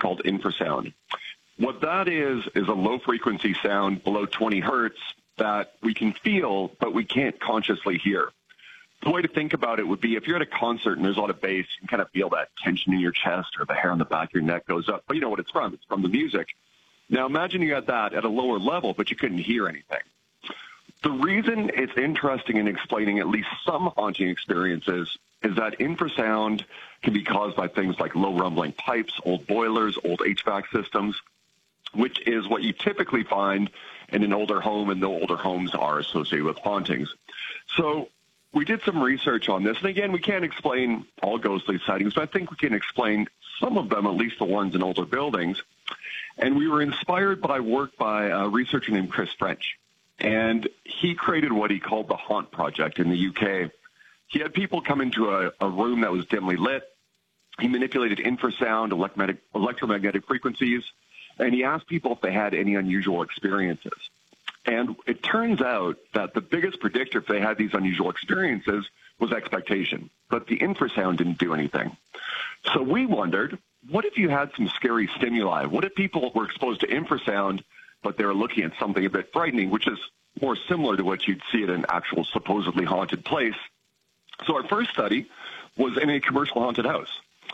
called infrasound. What that is a low-frequency sound below 20 hertz that we can feel, but we can't consciously hear. The way to think about it would be if you're at a concert and there's a lot of bass, you can kind of feel that tension in your chest or the hair on the back of your neck goes up. But you know what it's from. It's from the music. Now imagine you had that at a lower level, but you couldn't hear anything. The reason it's interesting in explaining at least some haunting experiences is that infrasound can be caused by things like low rumbling pipes, old boilers, old HVAC systems, which is what you typically find in an older home, and the older homes are associated with hauntings. So we did some research on this, and again, we can't explain all ghostly sightings, but I think we can explain some of them, at least the ones in older buildings. And we were inspired by work by a researcher named Chris French. And he created what he called the Haunt Project in the UK. He had people come into a room that was dimly lit. He manipulated infrasound, electromagnetic frequencies, and he asked people if they had any unusual experiences. And it turns out that the biggest predictor if they had these unusual experiences was expectation, but the infrasound didn't do anything. So we wondered, what if you had some scary stimuli? What if people were exposed to infrasound, but they were looking at something a bit frightening, which is more similar to what you'd see at an actual supposedly haunted place? So our first study was in a commercial haunted house.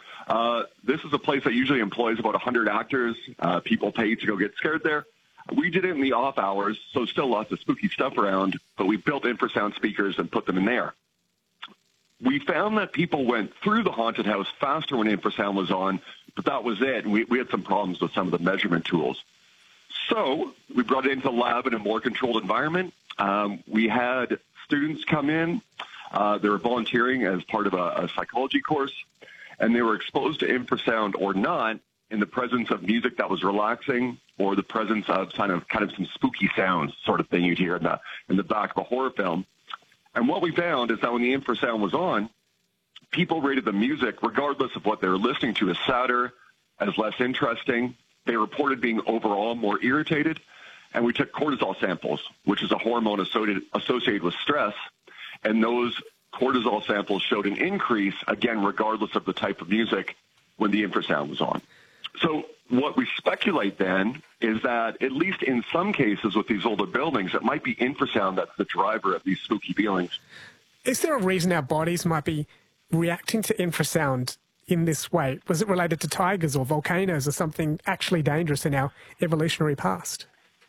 This is a place that usually employs about 100 actors. People pay to go get scared there. We did it in the off hours, so still lots of spooky stuff around, but we built infrasound speakers and put them in there. We found that people went through the haunted house faster when infrasound was on, but that was it. And we had some problems with some of the measurement tools. So we brought it into the lab in a more controlled environment. We had students come in. They were volunteering as part of a psychology course, and they were exposed to infrasound or not in the presence of music that was relaxing or the presence of kind of some spooky sounds sort of thing you'd hear in the back of a horror film. And what we found is that when the infrasound was on, people rated the music, regardless of what they were listening to, as sadder, as less interesting. They reported being overall more irritated. And we took cortisol samples, which is a hormone associated with stress. And those cortisol samples showed an increase, again, regardless of the type of music, when the infrasound was on. So what we speculate then is that, at least in some cases with these older buildings, it might be infrasound that's the driver of these spooky feelings. Is there a reason our bodies might be reacting to infrasound in this way? Was it related to tigers or volcanoes or something actually dangerous in our evolutionary past?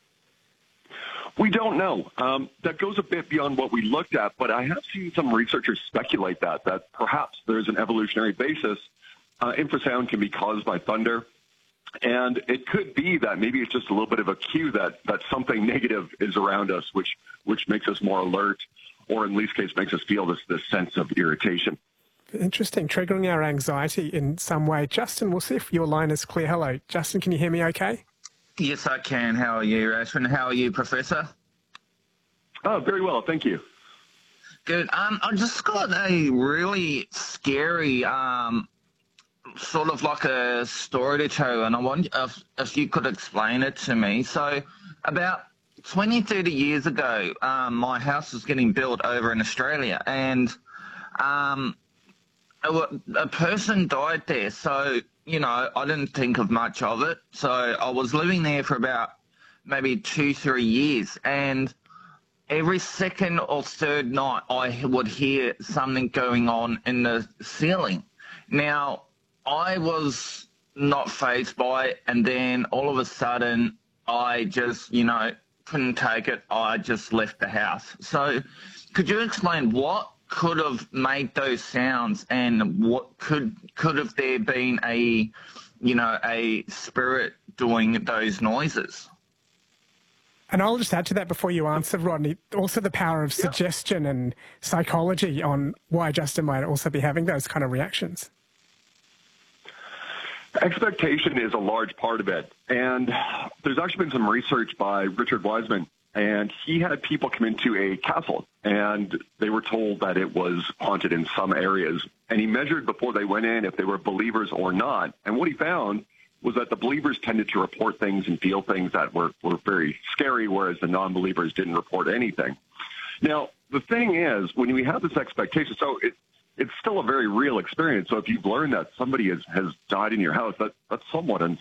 We don't know. That goes a bit beyond what we looked at, but I have seen some researchers speculate that perhaps there's an evolutionary basis. Infrasound can be caused by thunder, and it could be that maybe it's just a little bit of a cue that something negative is around us, which makes us more alert, or in least case makes us feel this sense of irritation. Interesting, triggering our anxiety in some way. Justin, we'll see if your line is clear. Hello, Justin, can you hear me okay? Yes, I can. How are you, Ashwin? How are you, Professor? Oh, very well, thank you. Good. I just got a really scary, sort of like a story to tell, and I wonder if you could explain it to me. So about 20, 30 years ago, my house was getting built over in Australia, and a person died there. So, you know, I didn't think of much of it. So I was living there for about maybe 2-3 years, and every second or third night I would hear something going on in the ceiling. Now, I was not fazed by it, and then all of a sudden I just, couldn't take it. I just left the house. So could you explain what could have made those sounds, and what could have there been a spirit doing those noises? And I'll just add to that before you answer, Rodney, also the power of suggestion and psychology on why Justin might also be having those kind of reactions. Expectation is a large part of it. And there's actually been some research by Richard Wiseman, and he had people come into a castle, and they were told that it was haunted in some areas. And he measured before they went in if they were believers or not. And what he found was that the believers tended to report things and feel things that were very scary, whereas the non-believers didn't report anything. Now, the thing is, when we have this expectation, so it's still a very real experience. So if you've learned that somebody has died in your house, that's somewhat